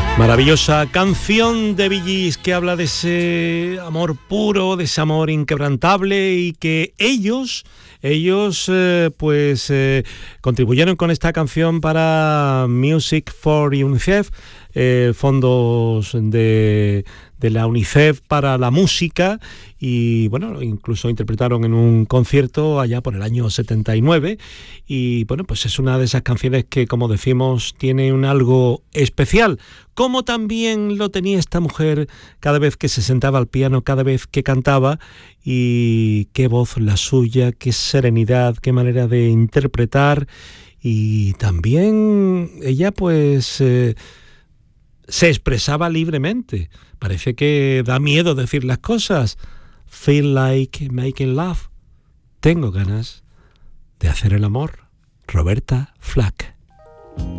Maravillosa canción de Bee Gees que habla de ese amor puro, de ese amor inquebrantable y que ellos contribuyeron con esta canción para Music for UNICEF, fondos de la UNICEF para la música, y bueno, incluso interpretaron en un concierto allá por el año 79, y bueno, pues es una de esas canciones que, como decimos, tiene un algo especial, como también lo tenía esta mujer cada vez que se sentaba al piano, cada vez que cantaba, y qué voz la suya, qué serenidad, qué manera de interpretar, y también ella se expresaba libremente. Parece que da miedo decir las cosas. Feel like making love. Tengo ganas de hacer el amor. Roberta Flack.